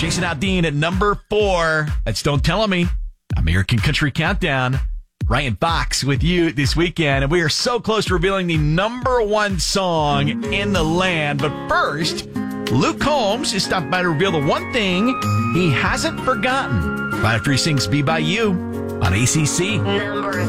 Jason Aldean at number 4. That's Don't Tell Me. American Country Countdown. Ryan Fox with you this weekend. And we are so close to revealing the number 1 song in the land. But first, Luke Combs is stopped by to reveal the one thing he hasn't forgotten. 5-3 sings Be By You on ACC. Number